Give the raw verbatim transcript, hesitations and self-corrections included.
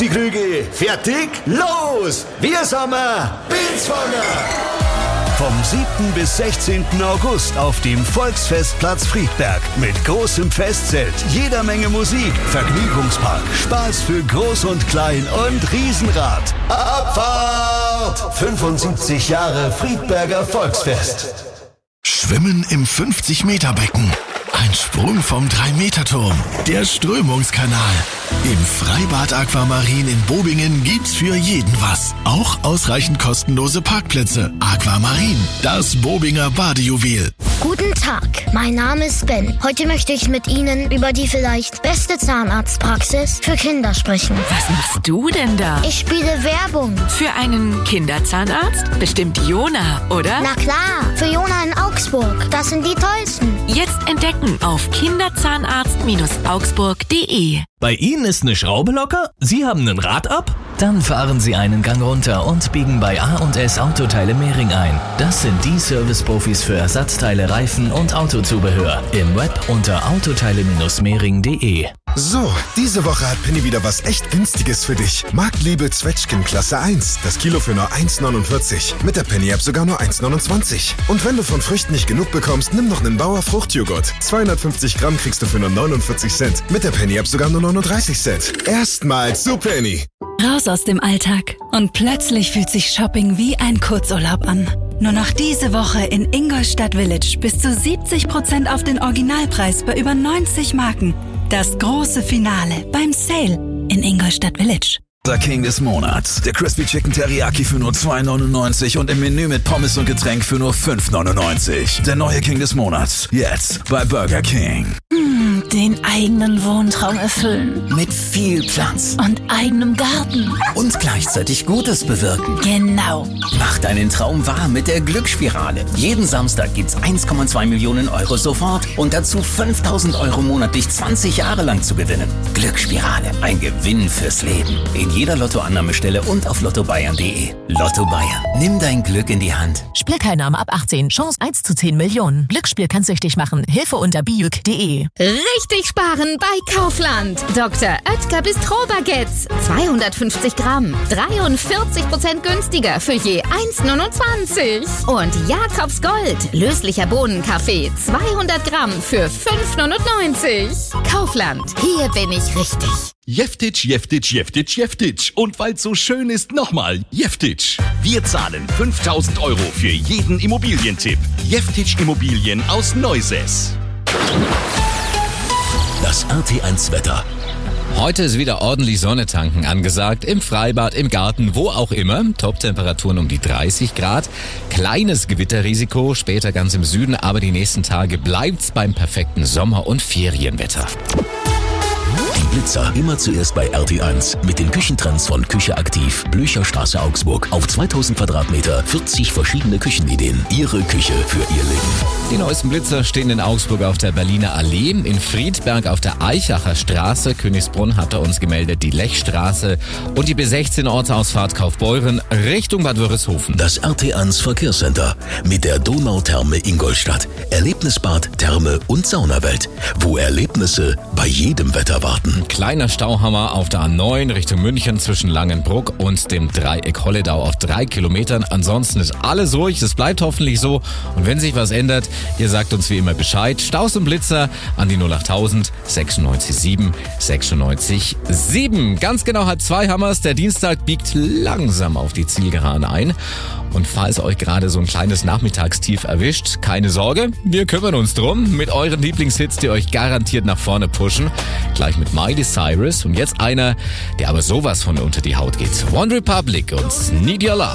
die Krüge. Fertig? Los! Wir sind Bilzwanger. Vom siebten bis sechzehnten August auf dem Volksfestplatz Friedberg mit großem Festzelt, jeder Menge Musik, Vergnügungspark, Spaß für Groß und Klein und Riesenrad. Abfahrt! fünfundsiebzig Jahre Friedberger Volksfest. Schwimmen im fünfzig-Meter-Becken. Ein Sprung vom drei Meter Turm. Der Strömungskanal. Im Freibad Aquamarin in Bobingen gibt's für jeden was. Auch ausreichend kostenlose Parkplätze. Aquamarin, das Bobinger Badejuwel. Guten Tag, mein Name ist Ben. Heute möchte ich mit Ihnen über die vielleicht beste Zahnarztpraxis für Kinder sprechen. Was machst du denn da? Ich spiele Werbung. Für einen Kinderzahnarzt? Bestimmt Jona, oder? Na klar, für Jona in Augsburg. Das sind die tollsten. Jetzt entdecken auf kinderzahnarzt Augsburg punkt de. Bei Ihnen ist eine Schraube locker? Sie haben einen Rad ab? Dann fahren Sie einen Gang runter und biegen bei A und S Autoteile Mehring ein. Das sind die Service-Profis für Ersatzteile, Reifen und Autozubehör. Im Web unter autoteile mehring punkt de. So, diese Woche hat Penny wieder was echt Günstiges für dich. Marktliebe Zwetschgen Klasse eins. Das Kilo für nur eins neunundvierzig. Mit der Penny-App sogar nur eins neunundzwanzig. Und wenn du von Früchten nicht genug bekommst, nimm noch einen Bauer Fruchtjoghurt. zweihundertfünfzig Gramm kriegst du für nur neunundvierzig Cent. Mit der Penny-App sogar nur neununddreißig Cent. Erstmals zu Penny. Raus aus dem Alltag. Und plötzlich fühlt sich Shopping wie ein Kurzurlaub an. Nur noch diese Woche in Ingolstadt Village bis zu siebzig Prozent auf den Originalpreis bei über neunzig Marken. Das große Finale beim Sale in Ingolstadt Village. Der King des Monats. Der Crispy Chicken Teriyaki für nur zwei neunundneunzig und im Menü mit Pommes und Getränk für nur fünf neunundneunzig. Der neue King des Monats. Jetzt bei Burger King. Mmh, den eigenen Wohntraum erfüllen. Mit viel Platz. Und eigenem Garten. Und gleichzeitig Gutes bewirken. Genau. Mach deinen Traum wahr mit der Glücksspirale. Jeden Samstag gibt's eins Komma zwei Millionen Euro sofort und dazu fünftausend Euro monatlich zwanzig Jahre lang zu gewinnen. Glücksspirale. Ein Gewinn fürs Leben. In jeder Lottoannahmestelle und auf lotto bayern punkt de. Lotto Bayern. Nimm dein Glück in die Hand. Spielteilnahme ab achtzehn. Chance eins zu zehn Millionen. Glücksspiel kann süchtig machen. Hilfe unter bijuk punkt de. Richtig sparen bei Kaufland. Doktor Oetker Bistro-Baguettes. zweihundertfünfzig Gramm. dreiundvierzig Prozent günstiger für je eins neunundzwanzig. Und Jakobs Gold. Löslicher Bohnenkaffee. zweihundert Gramm für fünf neunundneunzig. Kaufland. Hier bin ich richtig. Jeftitsch, Jeftitsch, Jeftitsch, Jeftitsch. Und weil's so schön ist, nochmal Jeftitsch. Wir zahlen fünftausend Euro für jeden Immobilientipp. Jeftitsch Immobilien aus Neusäß. Das R T eins Wetter. Heute ist wieder ordentlich Sonne tanken angesagt. Im Freibad, im Garten, wo auch immer. Top-Temperaturen um die dreißig Grad. Kleines Gewitterrisiko, später ganz im Süden. Aber die nächsten Tage bleibt's beim perfekten Sommer- und Ferienwetter. Die Blitzer immer zuerst bei R T eins mit den Küchentrends von Küche aktiv, Blücherstraße Augsburg. Auf zweitausend Quadratmeter, vierzig verschiedene Küchenideen. Ihre Küche für Ihr Leben. Die neuesten Blitzer stehen in Augsburg auf der Berliner Allee, in Friedberg auf der Eichacher Straße, Königsbrunn hat er uns gemeldet, die Lechstraße und die B sechzehn Ortsausfahrt Kaufbeuren Richtung Bad Wörishofen. Das R T eins Verkehrscenter mit der Donautherme Ingolstadt. Erlebnisbad, Therme und Saunawelt, wo Erlebnisse bei jedem Wetter warten. Kleiner Stauhammer auf der A neun Richtung München zwischen Langenbruck und dem Dreieck Holledau auf drei Kilometern. Ansonsten ist alles ruhig, es bleibt hoffentlich so. Und wenn sich was ändert, ihr sagt uns wie immer Bescheid. Staus und Blitzer an die null achttausend sechsundneunzig sieben sechsundneunzig sieben. Ganz genau halb zwei Hammers. Der Dienstag biegt langsam auf die Zielgeraden ein. Und falls euch gerade so ein kleines Nachmittagstief erwischt, keine Sorge, wir kümmern uns drum mit euren Lieblingshits, die euch garantiert nach vorne pushen. Gleich mit Miley Cyrus und jetzt einer, der aber sowas von unter die Haut geht. One Republic und Need Your Love.